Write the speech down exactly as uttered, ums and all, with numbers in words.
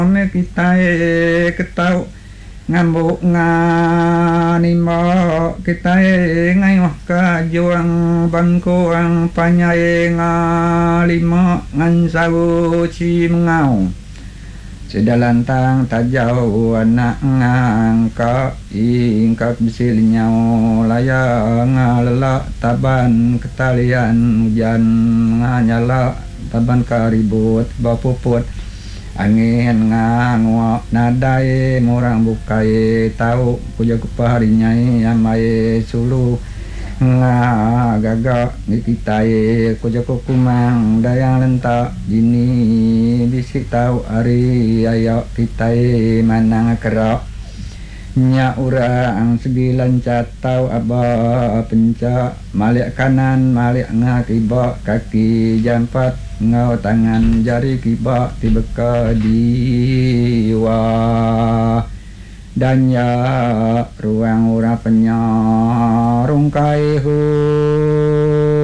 me kita e ketau ngambuk nganimo kita e ngayoh ka juang bangko ang panyai ngalimo ngan sawu ci mengau sedalantang tajau anak ngangka ingkap bisil nyau layang ngalelak taban ketalian hujan nganyala taban karibut bapuput angin ngangwa nadai murang bukai tau kuja kupaharinya yamai sulu ngagaga nikitai kuja kukumang dayang lentak dini bisik tau ari ayo kitai manang kerak nya urang sembilan catau aba penca malik kanan malik ngakiba kaki jampat ngau tangan jari kiba tibeka diwa dan ya ruang ura penyarung kaihu